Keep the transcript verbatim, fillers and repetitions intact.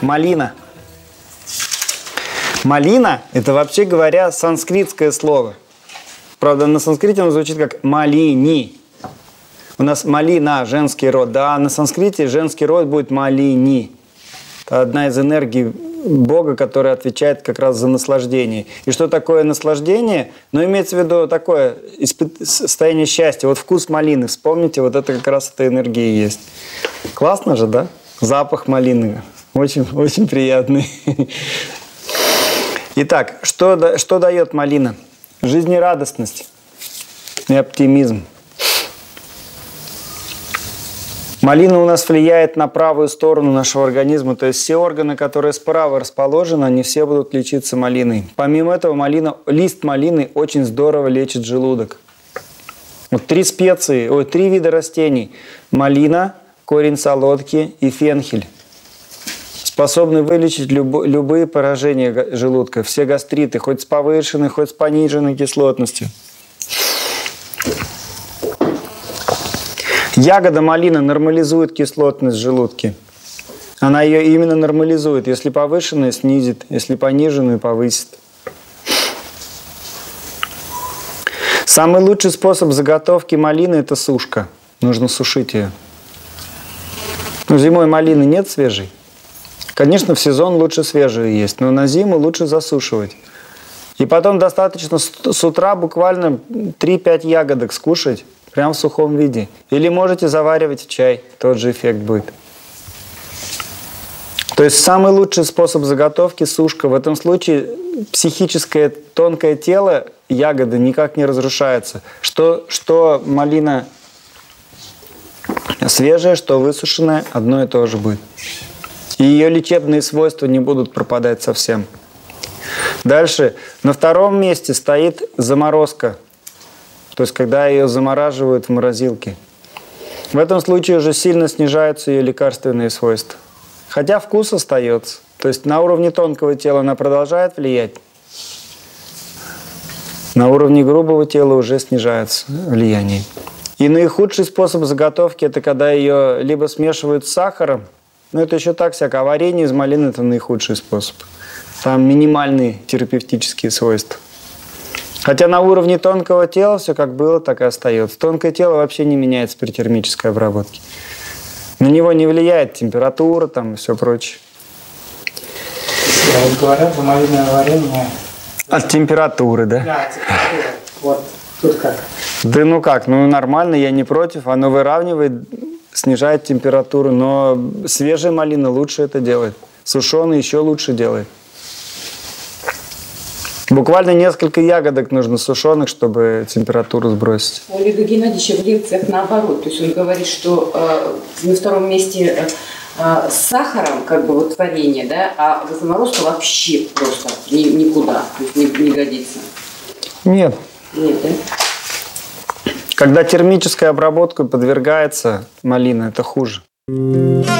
Малина. Малина – это, вообще говоря, санскритское слово. Правда, на санскрите оно звучит как малини. У нас малина – женский род. Да, на санскрите женский род будет малини. Это одна из энергий Бога, которая отвечает как раз за наслаждение. И что такое наслаждение? Ну, имеется в виду такое состояние счастья. Вот вкус малины, вспомните, вот это как раз эта энергия есть. Классно же, да? Запах малины. Очень, очень приятный. Итак, что, что дает малина? Жизнерадостность и оптимизм. Малина у нас влияет на правую сторону нашего организма, то есть все органы, которые справа расположены, они все будут лечиться малиной. Помимо этого, малина, лист малины очень здорово лечит желудок. Вот три специи, ой, три вида растений. Малина, корень солодки и фенхель. Способны вылечить любо, любые поражения желудка, все гастриты, хоть с повышенной, хоть с пониженной кислотностью. Ягода малины нормализует кислотность в желудке. Она ее именно нормализует. Если повышенную, снизит. Если пониженную, повысит. Самый лучший способ заготовки малины – это сушка. Нужно сушить ее. Ну, зимой малины нет свежей. Конечно, в сезон лучше свежую есть, но на зиму лучше засушивать. И потом достаточно с утра буквально три-пять ягодок скушать. Прям в сухом виде. Или можете заваривать в чай. Тот же эффект будет. То есть самый лучший способ заготовки – сушка. В этом случае психическое тонкое тело ягоды никак не разрушается. Что, что малина свежая, что высушенная, одно и то же будет. И ее лечебные свойства не будут пропадать совсем. Дальше. На втором месте стоит заморозка. То есть, когда ее замораживают в морозилке. В этом случае уже сильно снижаются ее лекарственные свойства. Хотя вкус остается. То есть, на уровне тонкого тела она продолжает влиять. На уровне грубого тела уже снижается влияние. И наихудший способ заготовки – это когда ее либо смешивают с сахаром, но это еще так всяко, а варенье из малины – это наихудший способ. Там минимальные терапевтические свойства. Хотя на уровне тонкого тела все как было, так и остается. Тонкое тело вообще не меняется при термической обработке. На него не влияет температура там, и все прочее. Вот говорят, за малиновое варенье... От температуры, да? Да, от температуры. Вот, тут как? Да ну как, ну нормально, я не против. Оно выравнивает, снижает температуру, но свежая малина лучше это делает. Сушеная еще лучше делает. Буквально несколько ягодок нужно сушеных, чтобы температуру сбросить. У Олега Геннадьевича в лекциях наоборот. То есть он говорит, что э, на втором месте э, с сахаром, как бы вот варенье, да, а заморозка вообще просто ни, никуда, то есть не, не годится. Нет. Нет, да? Когда термической обработке подвергается малина, это хуже.